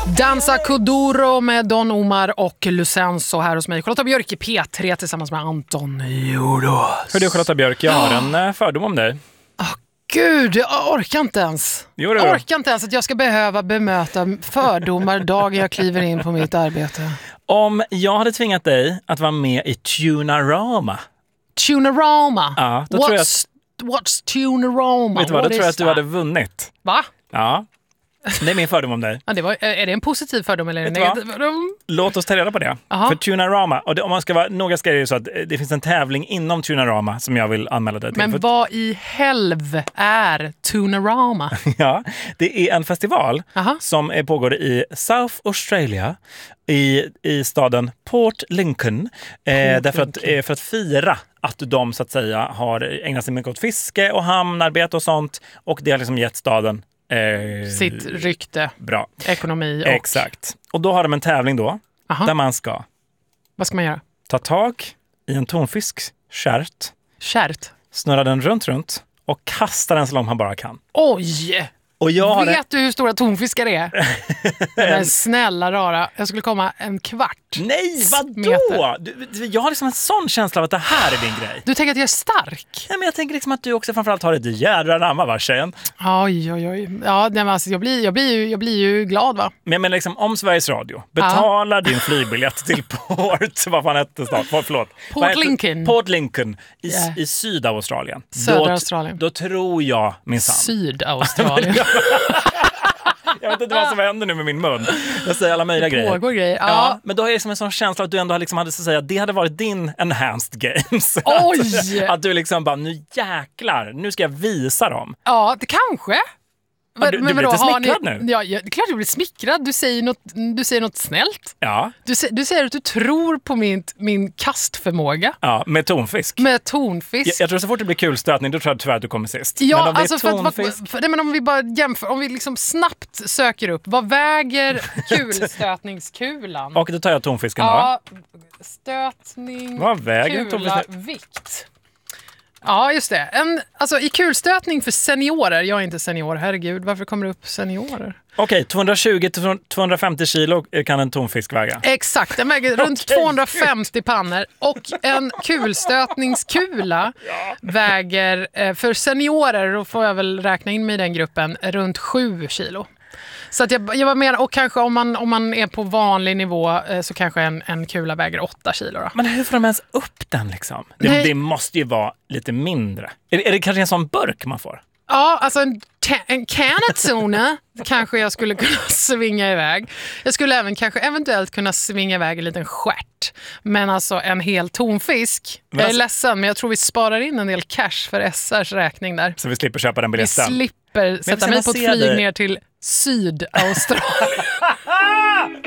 Dansa Kuduro med Don Omar och Lucenzo här hos mig. Charlotta Björk i P3 tillsammans med Anton Jodos. Hur är det, Charlotta Björk? Jag har en fördom om dig. Gud, jag orkar inte ens. Jag orkar inte ens att jag ska behöva bemöta fördomar dagen jag kliver in på mitt arbete. Om jag hade tvingat dig att vara med i Tunarama. Tunarama? Ja, då tror jag att... What's Tunarama? Vet du vad, då tror jag att du hade vunnit. Va? Ja, det är min fördom om dig. Ja, är det en positiv fördom eller en negativ fördom? Låt oss ta reda på det. Aha. För Tunarama, och om man ska vara noga, ska det så att det finns en tävling inom Tunarama som jag vill anmäla dig till. Men vad i helvete är Tunarama? Ja, det är en festival Aha. som pågår i South Australia i staden Port Lincoln. För att fira att de så att säga har ägnat sig mycket åt fiske och hamnarbete och sånt. Och det har liksom gett staden sitt rykte, bra ekonomi och... Exakt. Och då har de en tävling då. Aha. Där man ska... Vad ska man göra? Ta tag i en tonfisk, Kärt. snurra den runt och kasta den så långt man bara kan. Oj! Och jag vet du hur stora tonfiskar det är? Men snälla rara, jag skulle komma en kvart. Nej, vadå? Jag har liksom en sån känsla av att det här är din grej. Du tänker att jag är stark? Nej, men jag tänker liksom att du också framförallt har ett jädra namn, va, tjejen? Oj. Ja, men alltså, jag blir ju glad, va? Men liksom, om Sveriges Radio betalar din flygbiljett till vad fan hette stad? Förlåt. Port Lincoln i Sydaustralien. Södra Australien. Då tror jag minsann. Sydaustralien. Jag vet inte vad som händer nu med min mun. Jag säger alla möjliga grejer. Pågår grejer. Ja, men då är det som en sån känsla att du ändå liksom hade så att säga, det hade varit din enhanced games. Oj! Att du liksom bara, nu jäklar, nu ska jag visa dem. Ja, det kanske. Du blir lite smickrad nu. Ja, det är klart jag blir smickrad. Du säger något snällt. Ja. Du säger att du tror på min kastförmåga. Ja, med tonfisk. Med tonfisk. Jag tror så fort det blir kulstötning, då tror jag tyvärr att du kommer sist. Ja, men om alltså det är tonfisk... men om vi bara jämför, om vi liksom snabbt söker upp, vad väger kulstötningskulan? Och då tar jag tonfisken då. Stötning, vad väger kula, vikt. Ja, just det. Alltså i kulstötning för seniorer, jag är inte senior, herregud, varför kommer det upp seniorer? Okej, 220-250 kilo kan en tonfisk väga. Exakt, den väger runt 250 pannor och en kulstötningskula väger, för seniorer, då får jag väl räkna in mig i den gruppen, runt 7 kilo. Så att jag var med, och kanske om man är på vanlig nivå så kanske en kula väger 8 kilo då. Men hur får de ens upp den liksom? Det måste ju vara lite mindre. Är det kanske en sån burk man får? Ja, alltså en canatsona kanske jag skulle kunna svinga iväg. Jag skulle även kanske eventuellt kunna svinga iväg en liten stjärt. Men alltså en hel tonfisk. Jag är ledsen, men jag tror vi sparar in en del cash för SRs räkning där. Så vi slipper köpa den biljetten? Vi slipper sätta mig på ett flyg ner till Sydaustralien.